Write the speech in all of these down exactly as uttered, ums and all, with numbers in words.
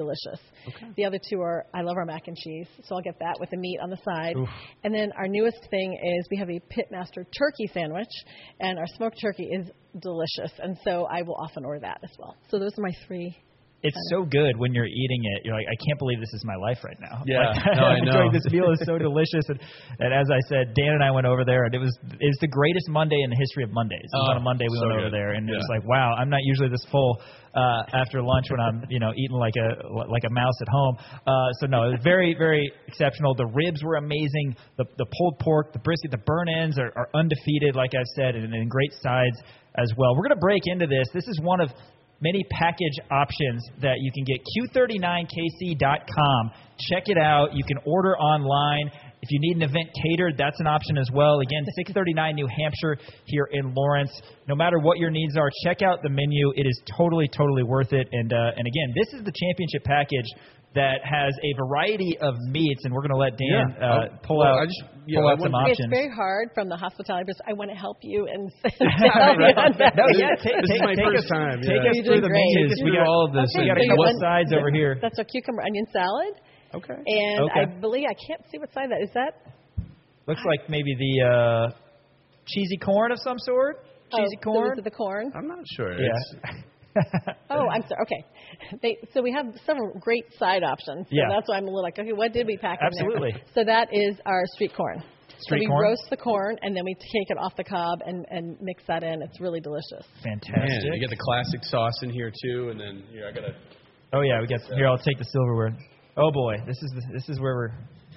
delicious. Okay. The other two are, I love our mac and cheese, so I'll get that with the meat on the side. Oof. And then our newest thing is we have a Pitmaster turkey sandwich, and our smoked turkey is delicious, and so I will often order that as well. So those are my three. It's so good when you're eating it. You're like, I can't believe this is my life right now. Yeah, like, no, I know. This meal is so delicious. And, and as I said, Dan and I went over there, and it was it was the greatest Monday in the history of Mondays. It was oh, on a Monday we so went over good. there, and yeah. it was like, wow, I'm not usually this full uh, after lunch when I'm you know eating like a like a mouse at home. Uh, so no, it was very very exceptional. The ribs were amazing. The the pulled pork, the brisket, the burn ends are, are undefeated, like I've said, and, and great sides as well. We're gonna break into this. This is one of many package options that you can get. Q thirty-nine K C dot com. Check it out. You can order online. If you need an event catered, that's an option as well. Again, six thirty-nine New Hampshire here in Lawrence. No matter what your needs are, check out the menu. It is totally, totally worth it. And uh, and again, this is the championship package that has a variety of meats, and we're going to let Dan yeah. uh, oh, pull well, out, I just, yeah, pull I out some want- options. It's very hard from the hospitality business. I want to help you and Right, right. No, yeah, take, This is take, my take first us, time, Take yeah. us You're through doing the great. menus. Take us We through got all of this. We Okay, got so a couple you of want- sides over here. That's our cucumber onion salad. Okay. And Okay. I believe, I can't see what side that is. That Looks like maybe the uh, cheesy corn of some sort. Cheesy oh, corn. So is it the corn? I'm not sure. Yeah. It's- Oh, I'm sorry. Okay. They, so we have several great side options. So Yeah. that's why I'm a little like, okay, what did we pack in Absolutely. there? So that is our street corn. Street so we corn? roast the corn, and then we take it off the cob and, and mix that in. It's really delicious. Fantastic. Man, you get the classic sauce in here too, and then here I gotta. Oh yeah, we got. Here, I'll take the silverware. Oh boy, this is the, this is where we're.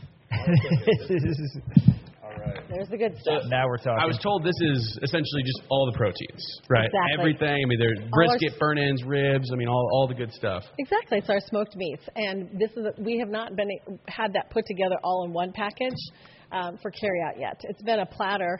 this is, All right. There's the good stuff. now we're talking. I was told this is essentially just all the proteins, right? Exactly. Everything. I mean, there's brisket, burn ends, ribs. I mean, all all the good stuff. Exactly. It's our smoked meats. And this is a, we have not been had that put together all in one package um, for carryout yet. It's been a platter.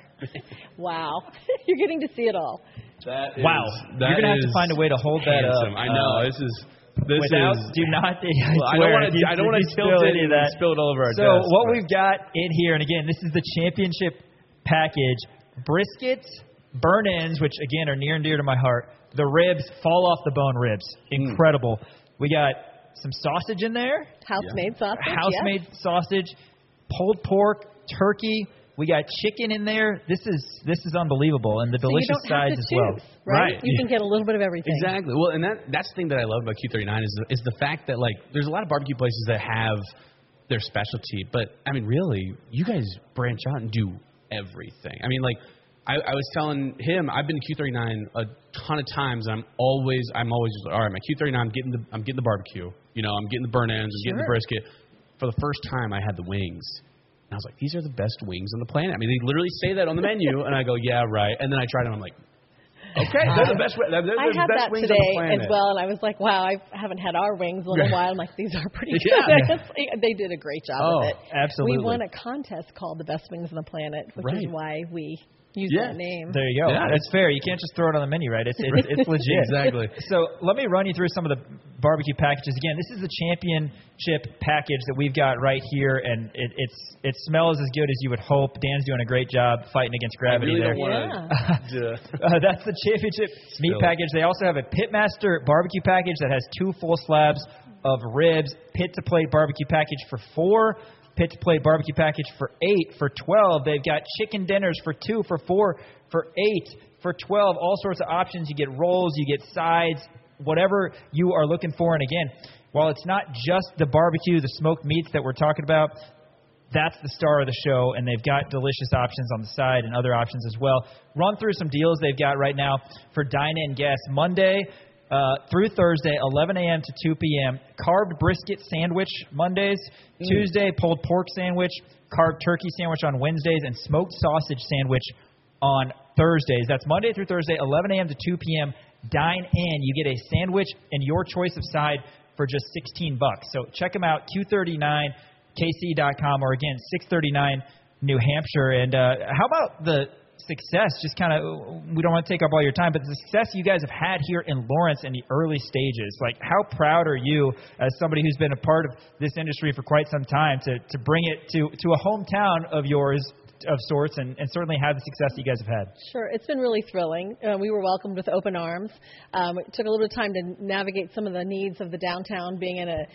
Wow. You're getting to see it all. That is, wow. that You're gonna have to is find a way to hold that up. handsome. I know. Uh, this is. This Without, is. do not. I, Well, I swear, don't want if to. you- I don't if want you to spill tilt any it of that. and spill it all over our So desk. what but- we've got in here, and again, this is the championship package: briskets, burn ends, which again are near and dear to my heart. The ribs, fall off the bone ribs, incredible. Mm. We got some sausage in there, House-made sausage. house-made yes. sausage, pulled pork, turkey. We got chicken in there. This is this is unbelievable, and the So delicious you don't have sides to as well. choose, right? Right. You can get a little bit of everything. Exactly. Well, and that that's the thing that I love about Q thirty-nine is the, is the fact that like there's a lot of barbecue places that have their specialty, but I mean really, you guys branch out and do everything. I mean like I, I was telling him I've been to Q thirty-nine a ton of times, and I'm always I'm always just like, all right, my Q thirty-nine, I'm getting the I'm getting the barbecue. You know, I'm getting the burn ends, I'm getting the Sure. brisket. For the first time, I had the wings. And I was like, these are the best wings on the planet. I mean, they literally say that on the menu, and I go, yeah, right. And then I tried them, I'm like, okay, they're the best. They're, they're I the had best that wings today on the planet. as well, and I was like, wow, I haven't had our wings in a little while. I'm like, these are pretty good. Yeah. It's like, they did a great job Oh, with it. absolutely. We won a contest called the Best Wings on the Planet, which Right. is why we use Yeah. that name. There you go. Yeah. That's fair. You can't just throw it on the menu, right? It's it's, it's legit. Exactly. So let me run you through some of the barbecue packages. Again, this is the championship package that we've got right here, and it, it's it smells as good as you would hope. Dan's doing a great job fighting against I gravity really there. don't want to. Uh, that's the championship meat Still. package. They also have a Pitmaster barbecue package that has two full slabs of ribs, pit to plate barbecue package for four, pit to plate barbecue package for eight, for twelve. They've got chicken dinners for two, for four, for eight, for twelve. All sorts of options. You get rolls, you get sides, whatever you are looking for. And again, while it's not just the barbecue, the smoked meats that we're talking about, that's the star of the show, and they've got delicious options on the side and other options as well. Run through some deals they've got right now for dine-in guests. Monday uh, through Thursday, eleven a.m. to two p.m., carved brisket sandwich Mondays. Mm. Tuesday, pulled pork sandwich, carved turkey sandwich on Wednesdays, and smoked sausage sandwich on Thursdays. That's Monday through Thursday, eleven a.m. to two p.m. Dine in. You get a sandwich and your choice of side for just sixteen bucks. So check them out, Q thirty-nine K C dot com, or again, six thirty-nine New Hampshire. And uh, how about the success? Just kind of, we don't want to take up all your time, but the success you guys have had here in Lawrence in the early stages. Like, how proud are you as somebody who's been a part of this industry for quite some time to, to bring it to, to a hometown of yours of sorts, and, and certainly have the success that you guys have had? Sure. It's been really thrilling. Uh, we were welcomed with open arms. Um, it took a little bit of time to navigate some of the needs of the downtown, being in a